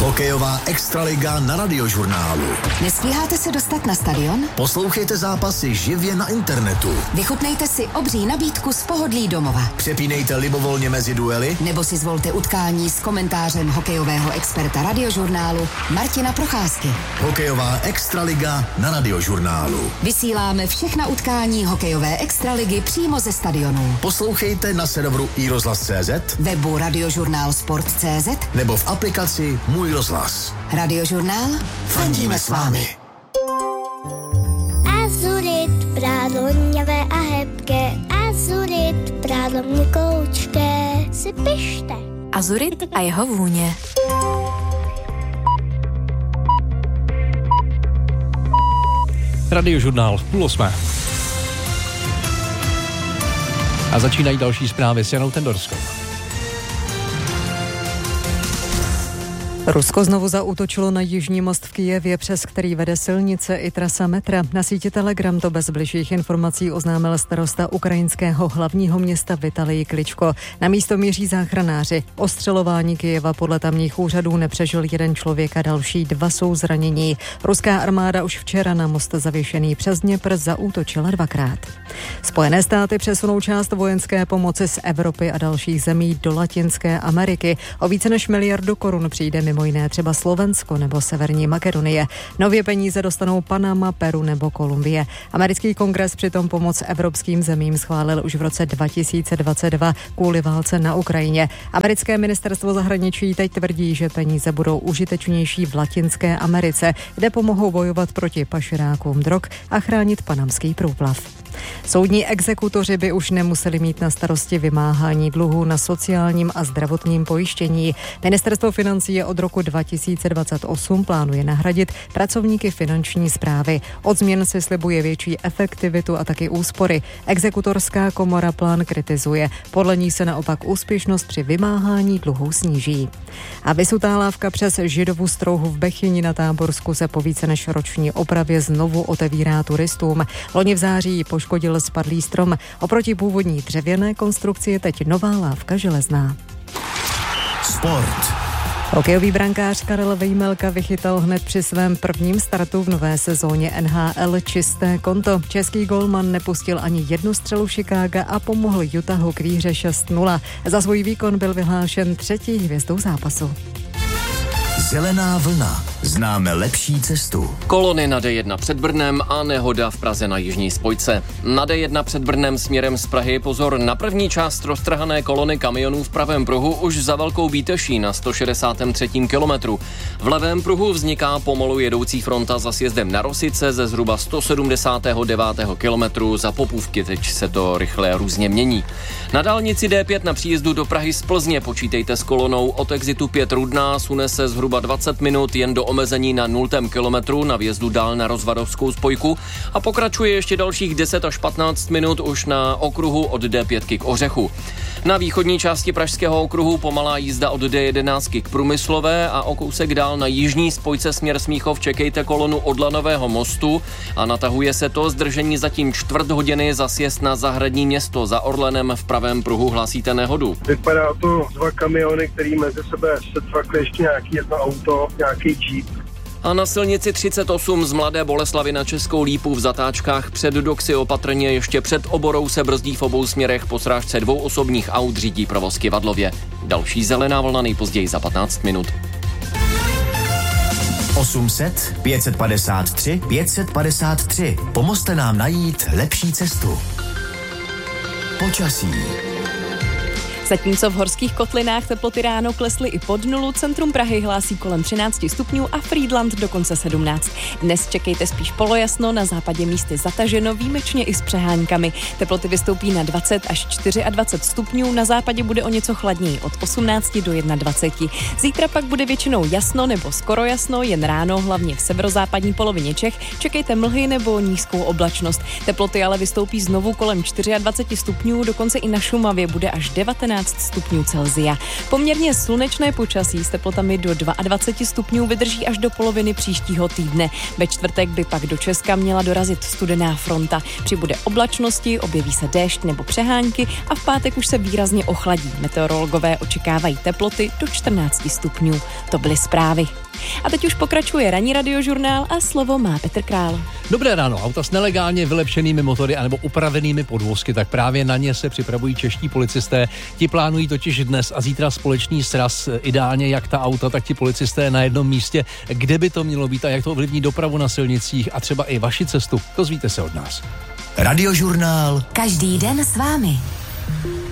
Hokejová extraliga na Radiožurnálu. Nestíháte se dostat na stadion? Poslouchejte zápasy živě na internetu. Vychutnejte si obří nabídku z pohodlí domova. Přepínejte libovolně mezi duely. Nebo si zvolte utkání s komentářem hokejového experta Radiožurnálu Martina Procházky. Hokejová extraliga na Radiožurnálu. Vysíláme všechna utkání hokejové extraligy přímo ze stadionu. Poslouchejte na serveru iRozhlas.cz, webu Radiožurnál Sport.cz nebo v aplikaci Můj rozhlas. Radiožurnál, fandíme s vámi. Azurit, prádlo hněvé a hebké, azurit, prádlo měkoučké, si pište. Azurit a jeho vůně. Radiožurnál 7:30. A začínají další zprávy s Janou Tendorskou. Rusko znovu zaútočilo na jižní most v Kyjevě, přes který vede silnice i trasa metra. Na síti Telegram to bez bližších informací oznámil starosta ukrajinského hlavního města Vitalij Kličko. Na místo míří záchranáři. Ostřelování Kyjeva podle tamních úřadů nepřežil jeden člověk a další 2 jsou zranění. Ruská armáda už včera na most zavěšený přes Dněpr zaútočila 2krát. Spojené státy přesunou část vojenské pomoci z Evropy a dalších zemí do Latinské Ameriky. O více než miliardu korun přijde mimo jiné třeba Slovensko nebo Severní Makedonie. Nově peníze dostanou Panama, Peru nebo Kolumbie. Americký kongres přitom pomoc evropským zemím schválil už v roce 2022 kvůli válce na Ukrajině. Americké ministerstvo zahraničí teď tvrdí, že peníze budou užitečnější v Latinské Americe, kde pomohou bojovat proti pašerákům drog a chránit panamský průplav. Soudní exekutoři by už nemuseli mít na starosti vymáhání dluhů na sociálním a zdravotním pojištění. Ministerstvo financí je od roku 2028 plánuje nahradit pracovníky finanční správy. Od změn si slibuje větší efektivitu a taky úspory. Exekutorská komora plán kritizuje. Podle ní se naopak úspěšnost při vymáhání dluhů sníží. A vysutá lávka přes Židovu strouhu v Bechyni na Táborsku se po více než roční opravě znovu otevírá turistům. Loni v září poškodil spadlý strom. Oproti původní dřevěné konstrukci je teď nová lávka železná. Sport. Hokejový brankář Karel Vejmelka vychytal hned při svém prvním startu v nové sezóně NHL čisté konto. Český golman nepustil ani jednu střelu Chicaga a pomohl Utahu k výhře 6-0. Za svůj výkon byl vyhlášen 3. hvězdou zápasu. Zelená vlna. Známe lepší cestu. Kolony na D1 před Brnem a nehoda v Praze na jižní spojce. Na D1 před Brnem směrem z Prahy pozor na první část roztrhané kolony kamionů v pravém pruhu už za Velkou Bíteší na 163. kilometru. V levém pruhu vzniká pomalu jedoucí fronta za sjezdem na Rosice ze zhruba 179. kilometru za Popůvky. Teď se to rychle různě mění. Na dálnici D5 na příjezdu do Prahy z Plzně počítejte s kolonou od exitu 5 Rudná, sune se zhruba 20 minut jen do omezení na 0. kilometru na vjezdu dál na Rozvadovskou spojku a pokračuje ještě dalších 10 až 15 minut už na okruhu od D5 k Ořechu. Na východní části pražského okruhu pomalá jízda od D11 k Průmyslové a o kousek dál na jižní spojce směr Smíchov čekejte kolonu od Lanového mostu a natahuje se to zdržení zatím 1/4 hodiny za sjezd na Zahradní Město. Za Orlenem v pravém pruhu hlásíte nehodu. Vypadá to 2 kamiony, který mezi sebe setvakly ještě nějaký jedno auto, nějaký jeep. A na silnici 38 z Mladé Boleslavi na Českou Lípu v zatáčkách před Doxy opatrně ještě před Oborou se brzdí v obou směrech, po srážce 2 osobních aut řídí provoz Kyvadlově. Další zelená vlna nejpozději za 15 minut. 800 553 553. Pomozte nám najít lepší cestu. Počasí. Zatímco v horských kotlinách teploty ráno klesly i pod 0, centrum Prahy hlásí kolem 13 stupňů a Frýdlant dokonce 17. Dnes čekejte spíš polojasno, na západě místy zataženo, výjimečně i s přeháňkami. Teploty vystoupí na 20 až 24 stupňů, na západě bude o něco chladněji od 18 do 21. Zítra pak bude většinou jasno nebo skoro jasno, jen ráno, hlavně v severozápadní polovině Čech, čekejte mlhy nebo nízkou oblačnost. Teploty ale vystoupí znovu kolem 24 stupňů, dokonce i na Šumavě bude až 19 14 stupňů Celsia. Poměrně slunečné počasí s teplotami do 22 stupňů vydrží až do poloviny příštího týdne. Ve čtvrtek by pak do Česka měla dorazit studená fronta. Přibude oblačnosti, objeví se déšť nebo přehánky a v pátek už se výrazně ochladí. Meteorologové očekávají teploty do 14 stupňů. To byly zprávy. A teď už pokračuje ranní radiožurnál a slovo má Petr Král. Dobré ráno. Auta s nelegálně vylepšenými motory anebo upravenými podvozky, tak právě na ně se připravují čeští policisté. Ti plánují totiž dnes a zítra společný sraz, ideálně jak ta auta, tak ti policisté na jednom místě. Kde by to mělo být a jak to ovlivní dopravu na silnicích a třeba i vaši cestu, dozvíte se od nás. Radiožurnál. Každý den s vámi.